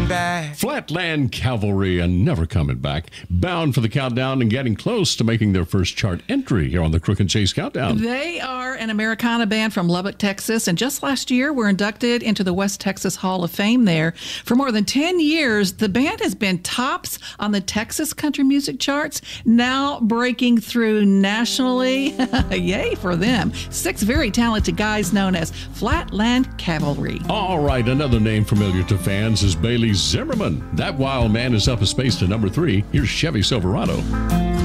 coming back. Flatland Cavalry and Never Coming Back, bound for the countdown and getting close to making their first chart entry here on the Crook and Chase Countdown. They are an Americana band from Lubbock, Texas, and just last year were inducted into the West Texas Hall of Fame there. For more than 10 years, the band has been tops on the Texas country music charts, now breaking through nationally. Yay for them. 6 very talented guys known as Flatland Cavalry. All right, another name familiar to fans is Bailey Zimmerman. That wild man is up a space to number 3. Here's Chevy Silverado.